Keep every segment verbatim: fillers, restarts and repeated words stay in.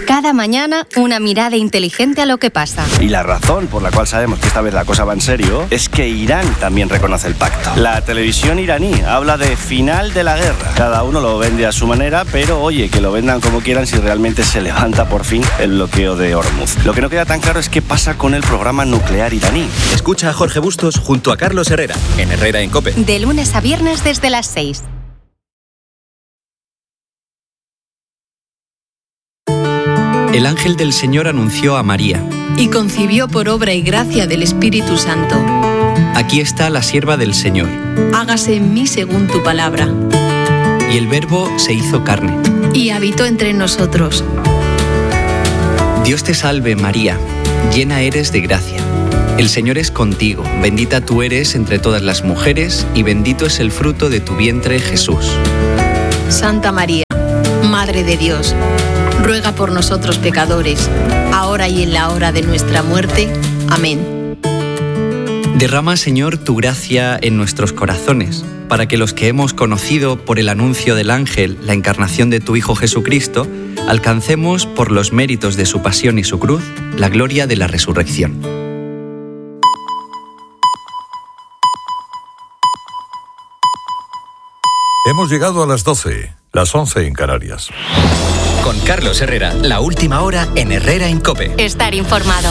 Cada mañana, una mirada inteligente a lo que pasa. Y la razón por la cual sabemos que esta vez la cosa va en serio es que Irán también reconoce el pacto. La televisión iraní habla de final de la guerra. Cada uno lo vende a su manera, pero oye, que lo vendan como quieran si realmente se levanta por fin el bloqueo de Hormuz. Lo que no queda tan claro es qué pasa con el programa nuclear iraní. Escucha a Jorge Bustos junto a Carlos Herrera, en Herrera en COPE. De lunes a viernes desde las seis. El ángel del Señor anunció a María. Y concibió por obra y gracia del Espíritu Santo. Aquí está la sierva del Señor. Hágase en mí según tu palabra. Y el Verbo se hizo carne. Y habitó entre nosotros. Dios te salve, María, llena eres de gracia. El Señor es contigo, bendita tú eres entre todas las mujeres, y bendito es el fruto de tu vientre, Jesús. Santa María, Madre de Dios, ruega por nosotros pecadores, ahora y en la hora de nuestra muerte. Amén. Derrama, Señor, tu gracia en nuestros corazones, para que los que hemos conocido por el anuncio del ángel la encarnación de tu Hijo Jesucristo, alcancemos por los méritos de su pasión y su cruz, la gloria de la resurrección. Hemos llegado a las doce, las once en Canarias. Con Carlos Herrera, la última hora en Herrera en COPE. Estar informado.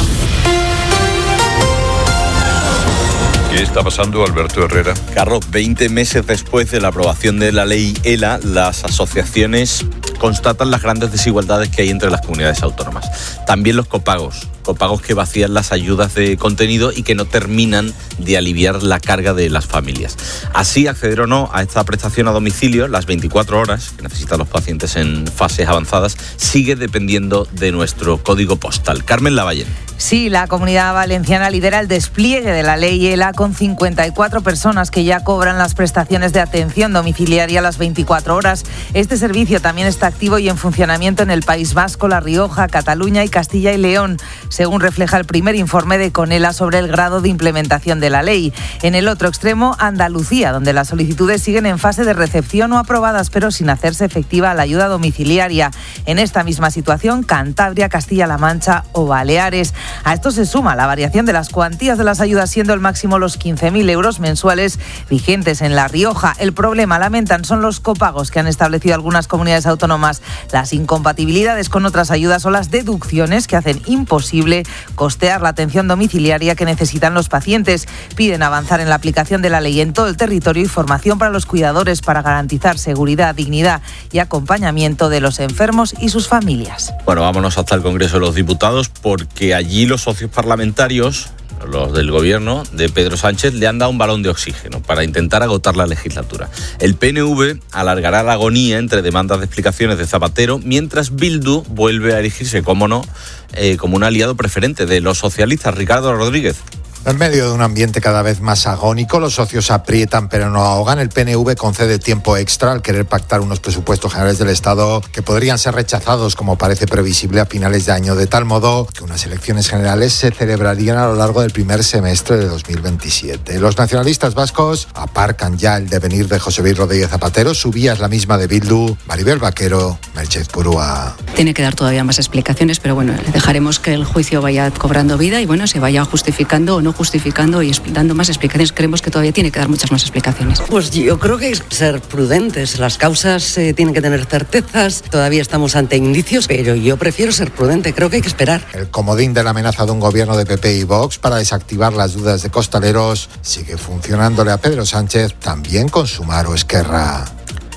¿Qué está pasando, Alberto Herrera? Carlos, veinte meses después de la aprobación de la ley ELA, las asociaciones constatan las grandes desigualdades que hay entre las comunidades autónomas. También los copagos, copagos que vacían las ayudas de contenido y que no terminan de aliviar la carga de las familias. Así, acceder o no a esta prestación a domicilio, las veinticuatro horas que necesitan los pacientes en fases avanzadas, sigue dependiendo de nuestro código postal. Carmen Lavallén. Sí, la Comunidad Valenciana lidera el despliegue de la ley ELA con cincuenta y cuatro personas que ya cobran las prestaciones de atención domiciliaria a las veinticuatro horas. Este servicio también está activo y en funcionamiento en el País Vasco, La Rioja, Cataluña y Castilla y León, según refleja el primer informe de Conela sobre el grado de implementación de la ley. En el otro extremo, Andalucía, donde las solicitudes siguen en fase de recepción o aprobadas, pero sin hacerse efectiva la ayuda domiciliaria. En esta misma situación, Cantabria, Castilla-La Mancha o Baleares. A esto se suma la variación de las cuantías de las ayudas, siendo el máximo los quince mil euros mensuales vigentes en La Rioja. El problema, lamentan, son los copagos que han establecido algunas comunidades autónomas, las incompatibilidades con otras ayudas o las deducciones que hacen imposible costear la atención domiciliaria que necesitan los pacientes. Piden avanzar en la aplicación de la ley en todo el territorio y formación para los cuidadores para garantizar seguridad, dignidad y acompañamiento de los enfermos y sus familias. Bueno, vámonos hasta el Congreso de los Diputados, porque allí los socios parlamentarios, los del gobierno de Pedro Sánchez, le han dado un balón de oxígeno para intentar agotar la legislatura. El P N V alargará la agonía entre demandas de explicaciones de Zapatero, mientras Bildu vuelve a erigirse, cómo no, eh, como un aliado preferente de los socialistas. Ricardo Rodríguez. En medio de un ambiente cada vez más agónico, los socios aprietan pero no ahogan. El P N V concede tiempo extra al querer pactar unos presupuestos generales del Estado que podrían ser rechazados, como parece previsible, a finales de año, de tal modo que unas elecciones generales se celebrarían a lo largo del primer semestre de dos mil veintisiete. Los nacionalistas vascos aparcan ya el devenir de José Luis Rodríguez Zapatero. Su vía es la misma de Bildu. Maribel Vaquero, Merchez Purúa. Tiene que dar todavía más explicaciones, pero bueno, dejaremos que el juicio vaya cobrando vida y bueno, se vaya justificando o no justificando y dando más explicaciones. Creemos que todavía tiene que dar muchas más explicaciones. Pues yo creo que hay que ser prudentes. Las causas eh, tienen que tener certezas. Todavía estamos ante indicios, pero yo prefiero ser prudente. Creo que hay que esperar. El comodín de la amenaza de un gobierno de P P y Vox para desactivar las dudas de Costaleros sigue funcionándole a Pedro Sánchez, también con Sumar o Esquerra.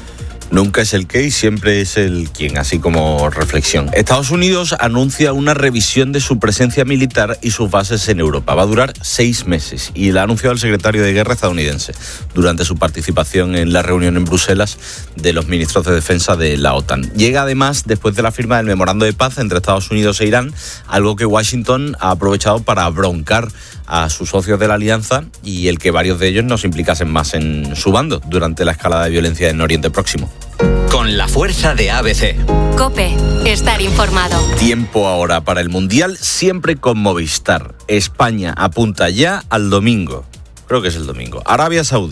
Nunca es el qué y siempre es el quién, así como reflexión. Estados Unidos anuncia una revisión de su presencia militar y sus bases en Europa. Va a durar seis meses y la ha anunciado el secretario de Guerra estadounidense durante su participación en la reunión en Bruselas de los ministros de defensa de la OTAN. Llega además después de la firma del memorando de paz entre Estados Unidos e Irán, algo que Washington ha aprovechado para broncar a sus socios de la alianza y el que varios de ellos no se implicasen más en su bando durante la escalada de violencia en Oriente Próximo. Con la fuerza de A B C. COPE, estar informado. Tiempo ahora para el Mundial, siempre con Movistar. España apunta ya al domingo. Creo que es el domingo. Arabia Saudí.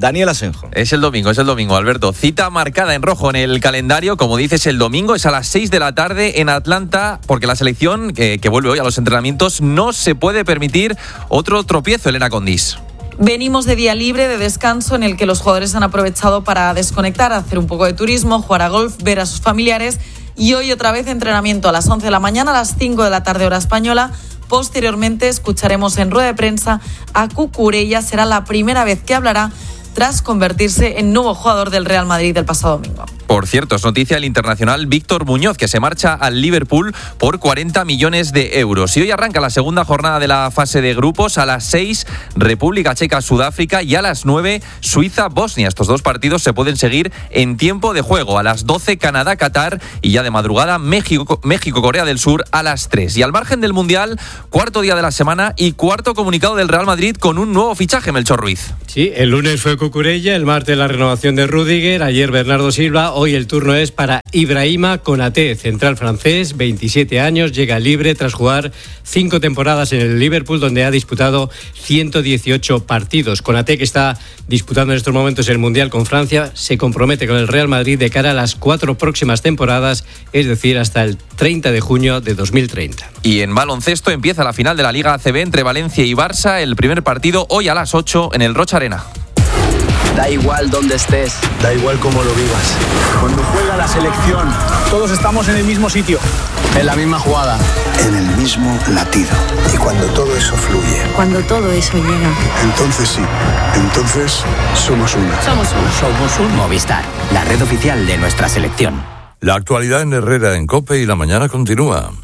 Daniel Asenjo. Es el domingo, es el domingo, Alberto. Cita marcada en rojo en el calendario, como dices, el domingo es a las seis de la tarde en Atlanta, porque la selección que, que vuelve hoy a los entrenamientos no se puede permitir otro tropiezo, Elena Condis. Venimos de día libre, de descanso, en el que los jugadores han aprovechado para desconectar, hacer un poco de turismo, jugar a golf, ver a sus familiares. Y hoy otra vez entrenamiento a las once de la mañana, a las cinco de la tarde hora española. Posteriormente escucharemos en rueda de prensa a Cucurella. Será la primera vez que hablará tras convertirse en nuevo jugador del Real Madrid el pasado domingo. Por cierto, es noticia el internacional Víctor Muñoz, que se marcha al Liverpool por cuarenta millones de euros. Y hoy arranca la segunda jornada de la fase de grupos. A las seis, República Checa-Sudáfrica, y a las nueve, Suiza-Bosnia. Estos dos partidos se pueden seguir en tiempo de juego. A las doce, Canadá-Qatar, y ya de madrugada, México, México-Corea del Sur a las tres. Y al margen del Mundial, cuarto día de la semana y cuarto comunicado del Real Madrid con un nuevo fichaje, Melchor Ruiz. Sí, el lunes fue Cucurella, el martes la renovación de Rüdiger, ayer Bernardo Silva. Hoy el turno es para Ibrahima Konaté, central francés, veintisiete años, llega libre tras jugar cinco temporadas en el Liverpool, donde ha disputado ciento dieciocho partidos. Konaté, que está disputando en estos momentos el Mundial con Francia, se compromete con el Real Madrid de cara a las cuatro próximas temporadas, es decir, hasta el treinta de junio de dos mil treinta. Y en baloncesto empieza la final de la Liga A C B entre Valencia y Barça, el primer partido hoy a las ocho en el Rocha Arena. Da igual dónde estés, da igual cómo lo vivas. Cuando juega la selección, todos estamos en el mismo sitio, en la misma jugada, en el mismo latido. Y cuando todo eso fluye, cuando todo eso llega, entonces sí, entonces somos uno. Somos uno. Somos un Movistar, la red oficial de nuestra selección. La actualidad en Herrera, en COPE, y la mañana continúa.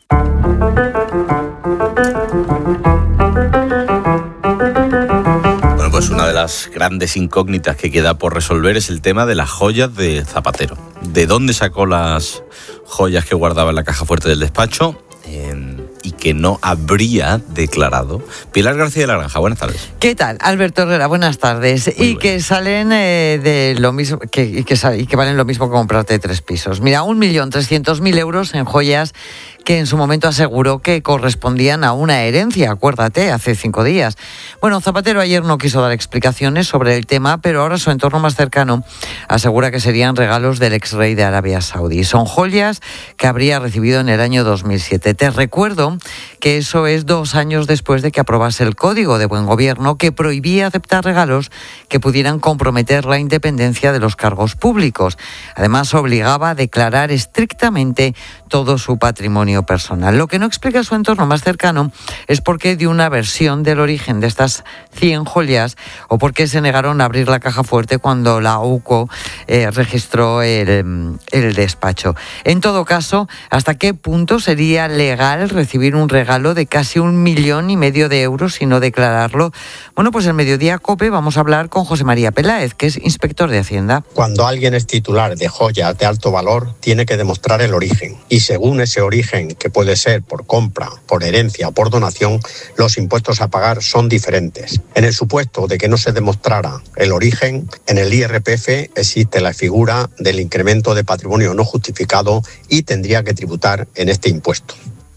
Pues una de las grandes incógnitas que queda por resolver es el tema de las joyas de Zapatero. ¿De dónde sacó las joyas que guardaba en la caja fuerte del despacho? Eh, y que no habría declarado. Pilar García de la Granja, buenas tardes. ¿Qué tal? Alberto Herrera, buenas tardes. Muy y bueno. que salen eh, de lo mismo, que, y, que, y que valen lo mismo que comprarte tres pisos. Mira, un millón trescientos mil euros en joyas que en su momento aseguró que correspondían a una herencia, acuérdate, hace cinco días. Bueno, Zapatero ayer no quiso dar explicaciones sobre el tema, pero ahora su entorno más cercano asegura que serían regalos del ex rey de Arabia Saudí. Son joyas que habría recibido en el año dos mil siete. Te recuerdo que eso es dos años después de que aprobase el Código de Buen Gobierno, que prohibía aceptar regalos que pudieran comprometer la independencia de los cargos públicos. Además, obligaba a declarar estrictamente todo su patrimonio personal. Lo que no explica su entorno más cercano es por qué dio una versión del origen de estas cien joyas o por qué se negaron a abrir la caja fuerte cuando la U C O eh, registró el, el despacho. En todo caso, ¿hasta qué punto sería legal recibir un regalo de casi un millón y medio de euros y no declararlo? Bueno, pues en Mediodía COPE vamos a hablar con José María Peláez, que es inspector de Hacienda. Cuando alguien es titular de joyas de alto valor, tiene que demostrar el origen. Y según ese origen, que puede ser por compra, por herencia o por donación, los impuestos a pagar son diferentes. En el supuesto de que no se demostrara el origen, en el I R P F existe la figura del incremento de patrimonio no justificado y tendría que tributar en este impuesto.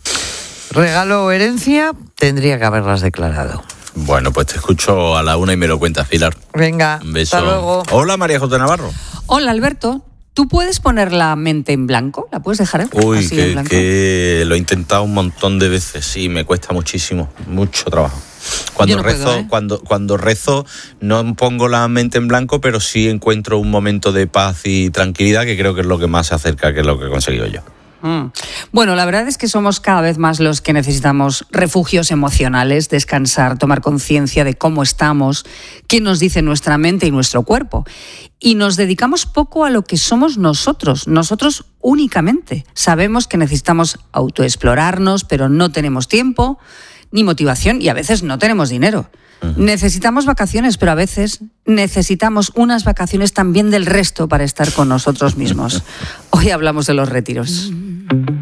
Regalo o herencia, tendría que haberlas declarado. Bueno, pues te escucho a la una y me lo cuentas, Pilar. Venga, un beso. Hasta luego. Hola, María José Navarro. Hola, Alberto. ¿Tú puedes poner la mente en blanco? ¿La puedes dejar Uy, así que, en blanco? que lo he intentado un montón de veces y me cuesta muchísimo, mucho trabajo. Cuando no rezo, puedo, ¿eh? cuando, cuando rezo no pongo la mente en blanco, pero sí encuentro un momento de paz y tranquilidad que creo que es lo que más se acerca que es lo que he conseguido yo. Mm. Bueno, la verdad es que somos cada vez más los que necesitamos refugios emocionales, descansar, tomar conciencia de cómo estamos, qué nos dice nuestra mente y nuestro cuerpo. Y nos dedicamos poco a lo que somos nosotros, nosotros únicamente. Sabemos que necesitamos autoexplorarnos, pero no tenemos tiempo ni motivación y a veces no tenemos dinero. Uh-huh. Necesitamos vacaciones, pero a veces necesitamos unas vacaciones también del resto para estar con nosotros mismos. Hoy hablamos de los retiros.